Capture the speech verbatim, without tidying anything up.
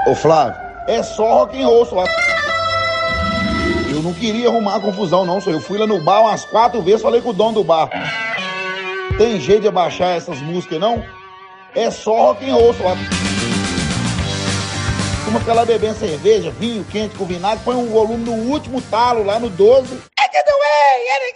Ô Flávio, é só rock and roll, só. Eu não queria arrumar confusão não, só. Eu fui lá no bar umas quatro vezes, falei com o dono do bar. Tem jeito de abaixar essas músicas não? É só rock and roll, só. Como fica lá bebendo cerveja, vinho quente com vinagre, põe um volume no último talo lá no doze.